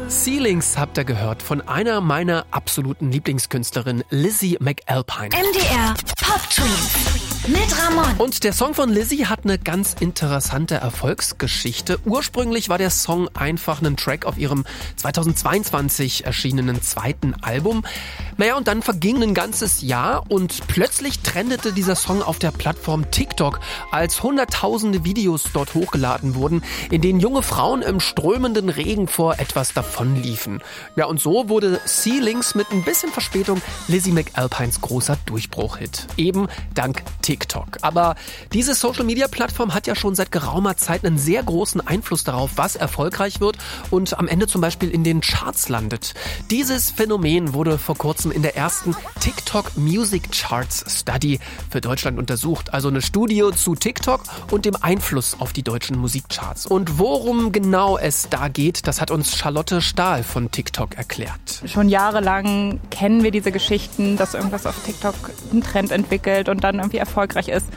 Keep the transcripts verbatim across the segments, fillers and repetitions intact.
Ceilings habt ihr gehört von einer meiner absoluten Lieblingskünstlerinnen, Lizzie McAlpine. M D R Pop Twins mit Ramon. Und der Song von Lizzie hat eine ganz interessante Erfolgsgeschichte. Ursprünglich war der Song einfach ein Track auf ihrem zweitausendzweiundzwanzig erschienenen zweiten Album. Naja, und dann verging ein ganzes Jahr und plötzlich trendete dieser Song auf der Plattform TikTok, als hunderttausende Videos dort hochgeladen wurden, in denen junge Frauen im strömenden Regen vor etwas davonliefen. Ja, und so wurde Ceilings mit ein bisschen Verspätung Lizzie McAlpines großer Durchbruch-Hit. Eben dank TikTok. Aber diese Social-Media-Plattform hat ja schon seit geraumer Zeit einen sehr großen Einfluss darauf, was erfolgreich wird und am Ende zum Beispiel in den Charts landet. Dieses Phänomen wurde vor kurzem in der ersten TikTok Music Charts Study für Deutschland untersucht. Also eine Studie zu TikTok und dem Einfluss auf die deutschen Musikcharts. Und worum genau es da geht, das hat uns Charlotte Stahl von TikTok erklärt. Schon jahrelang kennen wir diese Geschichten, dass irgendwas auf TikTok einen Trend entwickelt und dann irgendwie erfolgreich ist.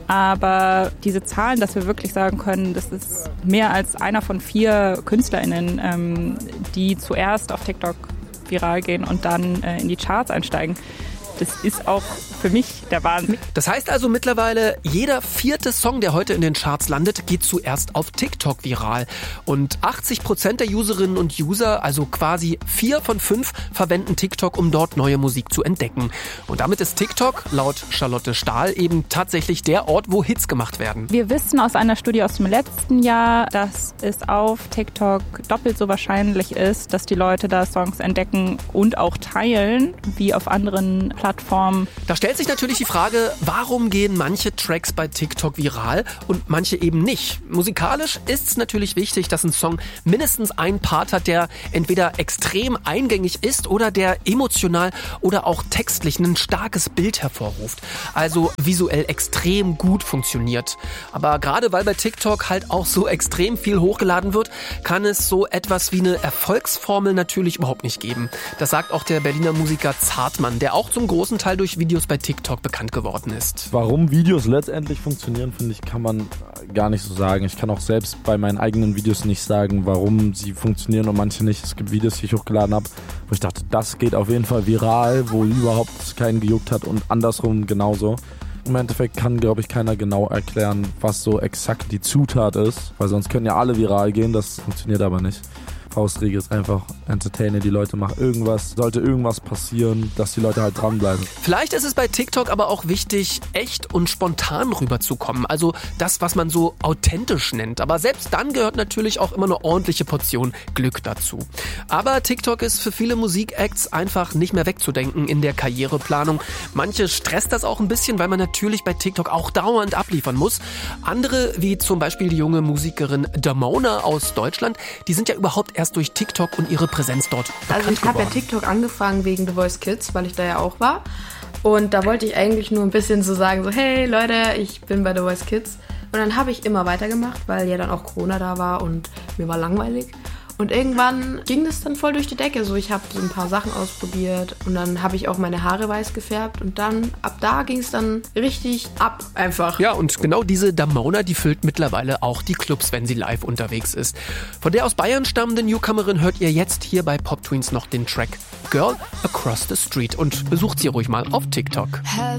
Aber diese Zahlen, dass wir wirklich sagen können, das ist mehr als einer von vier KünstlerInnen, ähm, die zuerst auf TikTok viral gehen und dann äh, in die Charts einsteigen. Das ist auch für mich der Wahnsinn. Das heißt also mittlerweile, jeder vierte Song, der heute in den Charts landet, geht zuerst auf TikTok viral. Und achtzig Prozent der Userinnen und User, also quasi vier von fünf, verwenden TikTok, um dort neue Musik zu entdecken. Und damit ist TikTok, laut Charlotte Stahl, eben tatsächlich der Ort, wo Hits gemacht werden. Wir wissen aus einer Studie aus dem letzten Jahr, dass es auf TikTok doppelt so wahrscheinlich ist, dass die Leute da Songs entdecken und auch teilen, wie auf anderen Plattformen. Plattform. Da stellt sich natürlich die Frage, warum gehen manche Tracks bei TikTok viral und manche eben nicht? Musikalisch ist es natürlich wichtig, dass ein Song mindestens einen Part hat, der entweder extrem eingängig ist oder der emotional oder auch textlich ein starkes Bild hervorruft. Also visuell extrem gut funktioniert. Aber gerade weil bei TikTok halt auch so extrem viel hochgeladen wird, kann es so etwas wie eine Erfolgsformel natürlich überhaupt nicht geben. Das sagt auch der Berliner Musiker Zartmann, der auch zum großen Teil durch Videos bei TikTok bekannt geworden ist. Warum Videos letztendlich funktionieren, finde ich, kann man gar nicht so sagen. Ich kann auch selbst bei meinen eigenen Videos nicht sagen, warum sie funktionieren und manche nicht. Es gibt Videos, die ich hochgeladen habe, wo ich dachte, das geht auf jeden Fall viral, wo überhaupt keinen gejuckt hat und andersrum genauso. Im Endeffekt kann, glaube ich, keiner genau erklären, was so exakt die Zutat ist, weil sonst können ja alle viral gehen, das funktioniert aber nicht. Faustregel ist einfach entertainen, die Leute machen irgendwas, sollte irgendwas passieren, dass die Leute halt dranbleiben. Vielleicht ist es bei TikTok aber auch wichtig, echt und spontan rüberzukommen, also das, was man so authentisch nennt. Aber selbst dann gehört natürlich auch immer eine ordentliche Portion Glück dazu. Aber TikTok ist für viele Musikacts einfach nicht mehr wegzudenken in der Karriereplanung. Manche stresst das auch ein bisschen, weil man natürlich bei TikTok auch dauernd abliefern muss. Andere, wie zum Beispiel die junge Musikerin Damona aus Deutschland, die sind ja überhaupt erst durch TikTok und ihre Präsenz dort bekannt Also ich habe ja geworden. TikTok angefangen wegen The Voice Kids, weil ich da ja auch war. Und da wollte ich eigentlich nur ein bisschen so sagen, so hey Leute, ich bin bei The Voice Kids. Und dann habe ich immer weitergemacht, weil ja dann auch Corona da war und mir war langweilig. Und irgendwann ging das dann voll durch die Decke. So, ich habe so ein paar Sachen ausprobiert und dann habe ich auch meine Haare weiß gefärbt und dann, ab da ging es dann richtig ab einfach. Ja, und genau diese Damona, die füllt mittlerweile auch die Clubs, wenn sie live unterwegs ist. Von der aus Bayern stammenden Newcomerin hört ihr jetzt hier bei Pop Twins noch den Track Girl Across the Street und besucht sie ruhig mal auf TikTok. Have